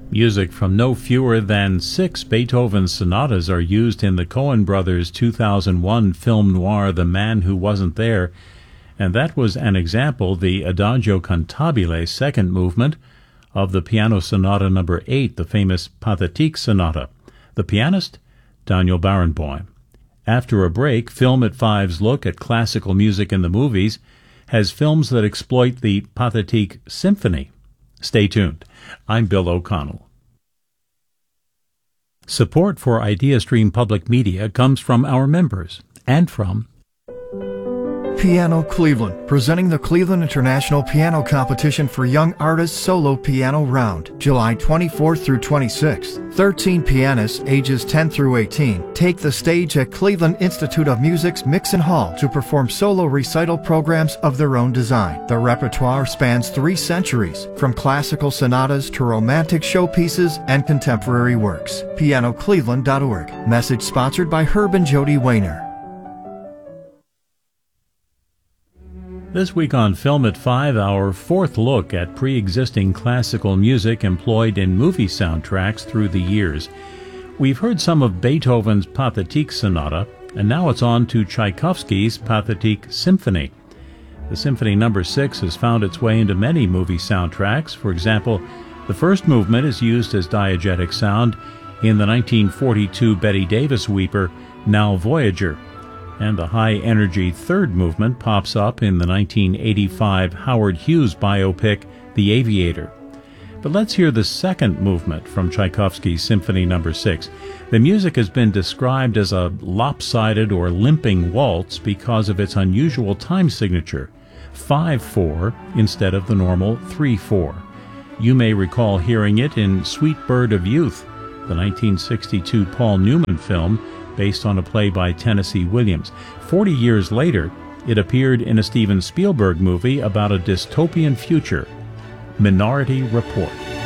Music from no fewer than 6 Beethoven sonatas are used in the Coen brothers' 2001 film noir The Man Who Wasn't There, and that was an example, the Adagio Cantabile second movement of the Piano Sonata No. 8, the famous Pathétique Sonata. The pianist, Daniel Barenboim. After a break, Film at Five's look at classical music in the movies has films that exploit the Pathétique Symphony. Stay tuned. I'm Bill O'Connell. Support for IdeaStream Public Media comes from our members and from Piano Cleveland, presenting the Cleveland International Piano Competition for Young Artists Solo Piano Round, July 24th through 26th. 13 pianists ages 10 through 18 take the stage at Cleveland Institute of Music's Mixon Hall to perform solo recital programs of their own design. The repertoire spans 3 centuries, from classical sonatas to romantic showpieces and contemporary works. PianoCleveland.org. Message sponsored by Herb and Jody Wayner. This week on Film at 5, our 4th look at pre-existing classical music employed in movie soundtracks through the years. We've heard some of Beethoven's Pathétique Sonata, and now it's on to Tchaikovsky's Pathétique Symphony. The Symphony No. 6 has found its way into many movie soundtracks. For example, the first movement is used as diegetic sound in the 1942 Bette Davis weeper, Now Voyager. And the high-energy third movement pops up in the 1985 Howard Hughes biopic, The Aviator. But let's hear the second movement from Tchaikovsky's Symphony No. 6. The music has been described as a lopsided or limping waltz because of its unusual time signature, 5/4 instead of the normal 3/4. You may recall hearing it in Sweet Bird of Youth, the 1962 Paul Newman film, based on a play by Tennessee Williams. 40 years later, it appeared in a Steven Spielberg movie about a dystopian future, Minority Report.